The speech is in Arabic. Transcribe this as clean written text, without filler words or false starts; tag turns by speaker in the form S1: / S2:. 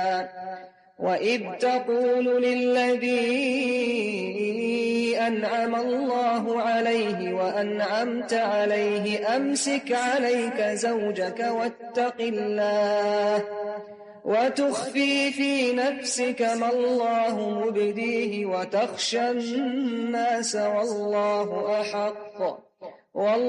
S1: وإذ تقول للذي أنعم الله عليه وأنعمت عليه أمسك عليك زوجك واتق الله وتخفي في نفسك ما الله مبديه وتخشى الناس والله أحق